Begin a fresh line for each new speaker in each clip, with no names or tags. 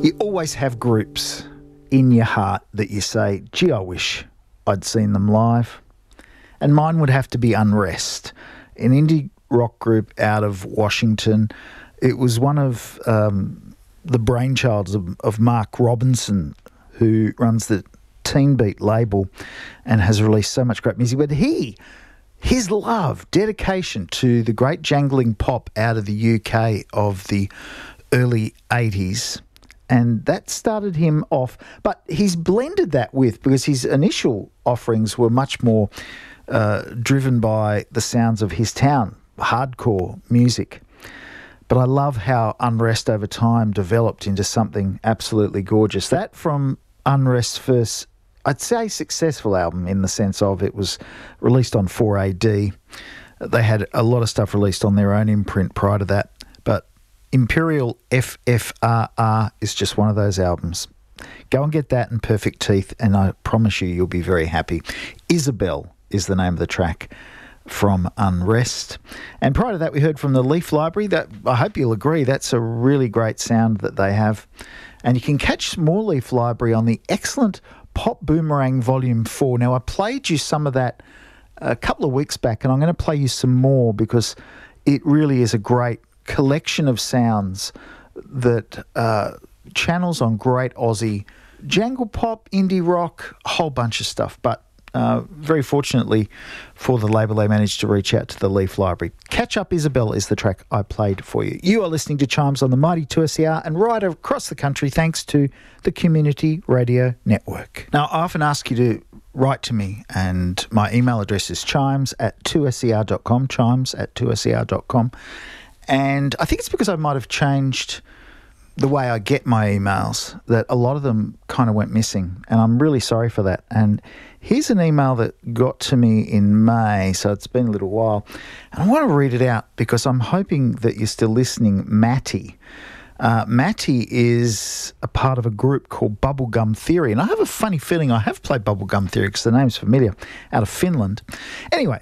You always have groups in your heart that you say, gee, I wish I'd seen them live. And mine would have to be Unrest, an indie rock group out of Washington. It was one of the brainchilds of Mark Robinson, who runs the Teen Beat label and has released so much great music. But his love, dedication to the great jangling pop out of the UK of the early 80s, and that started him off. But he's blended that with, because his initial offerings were much more driven by the sounds of his town, hardcore music. But I love how Unrest over time developed into something absolutely gorgeous. That from Unrest's first, I'd say, successful album, in the sense of it was released on 4AD. They had a lot of stuff released on their own imprint prior to that. But Imperial FFRR is just one of those albums. Go and get that and Perfect Teeth, and I promise you'll be very happy. Isabel is the name of the track from Unrest. And prior to that, we heard from the Leaf Library. That, I hope you'll agree, that's a really great sound that they have. And you can catch more Leaf Library on the excellent Pop Boomerang Volume 4. Now, I played you some of that a couple of weeks back, and I'm going to play you some more, because it really is a great collection of sounds that channels on great Aussie jangle pop, indie rock, a whole bunch of stuff. But very fortunately for the label, they managed to reach out to the Leaf Library. Catch Up Isabel is the track I played for you. You are listening to Chimes on the Mighty 2SER and right across the country, thanks to the Community Radio Network. Now, I often ask you to write to me, and my email address is chimes@2ser.com, chimes@2ser.com. And I think it's because I might have changed the way I get my emails, that a lot of them kind of went missing, and I'm really sorry for that. And here's an email that got to me in May, so it's been a little while, and I want to read it out because I'm hoping that you're still listening. Matty. Matty is a part of a group called Bubblegum Theory, and I have a funny feeling I have played Bubblegum Theory because the name's familiar, out of Finland. Anyway,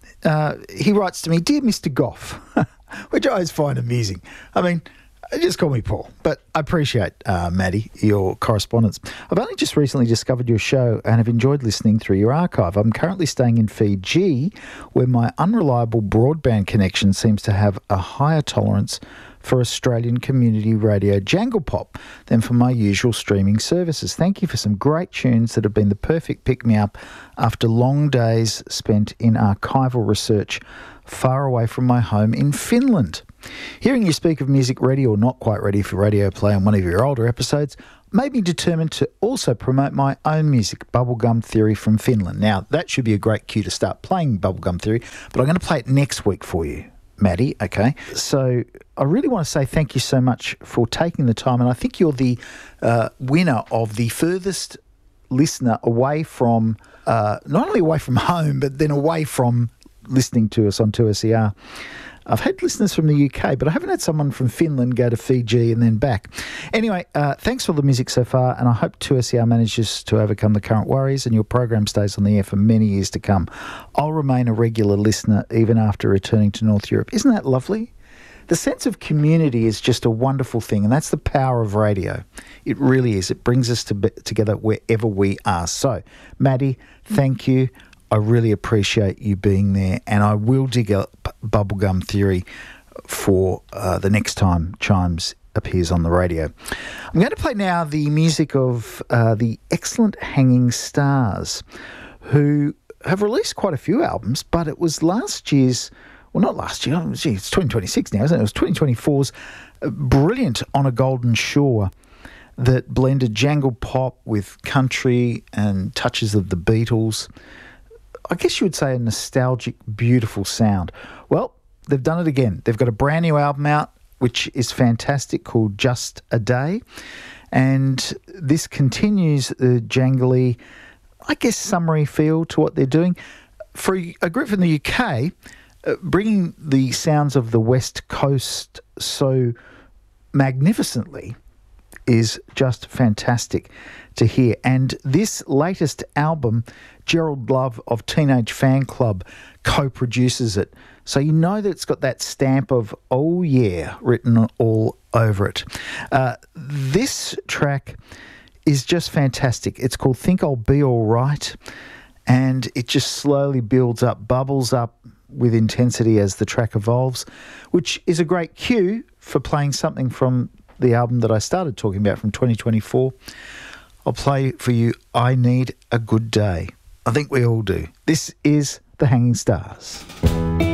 he writes to me, "Dear Mr. Goff," which I always find amusing. I mean, just call me Paul, but I appreciate, Maddie, your correspondence. I've only just recently discovered your show and have enjoyed listening through your archive. I'm currently staying in Fiji, where my unreliable broadband connection seems to have a higher tolerance for Australian community radio jangle pop than for my usual streaming services. Thank you for some great tunes that have been the perfect pick-me-up after long days spent in archival research far away from my home in Finland. Hearing you speak of music ready or not quite ready for radio play on one of your older episodes made me determined to also promote my own music, Bubblegum Theory from Finland. Now, that should be a great cue to start playing Bubblegum Theory, but I'm going to play it next week for you, Maddie, okay? So I really want to say thank you so much for taking the time, and I think you're the winner of the furthest listener away from, not only away from home, but then away from listening to us on 2SER. I've had listeners from the UK, but I haven't had someone from Finland go to Fiji and then back. Anyway, thanks for the music so far, and I hope 2SER manages to overcome the current worries and your program stays on the air for many years to come. I'll remain a regular listener even after returning to North Europe. Isn't that lovely? The sense of community is just a wonderful thing, and that's the power of radio. It really is. It brings us together wherever we are. So, Maddie, thank you. I really appreciate you being there, and I will dig up Bubblegum Theory for the next time Chimes appears on the radio. I'm going to play now the music of the excellent Hanging Stars, who have released quite a few albums, but it was last year's, well, not last year, it's 2026 now, isn't it? It was 2024's Brilliant on a Golden Shore that blended jangle pop with country and touches of the Beatles. I guess you would say a nostalgic, beautiful sound. Well, they've done it again. They've got a brand new album out, which is fantastic, called Just a Day. And this continues the jangly, I guess, summery feel to what they're doing. For a group from the UK, bringing the sounds of the West Coast so magnificently is just fantastic to hear. And this latest album, Gerald Love of Teenage Fan Club co-produces it. So you know that it's got that stamp of, oh yeah, written all over it. This track is just fantastic. It's called Think I'll Be All Right, and it just slowly builds up, bubbles up with intensity as the track evolves, which is a great cue for playing something from the album that I started talking about from 2024. I'll play for you I Need a Good Day. I think we all do. This is The Hanging Stars.